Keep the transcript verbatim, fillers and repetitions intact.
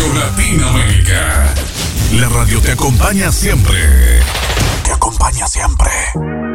Radio Latinoamérica. La radio te acompaña siempre. Te acompaña siempre.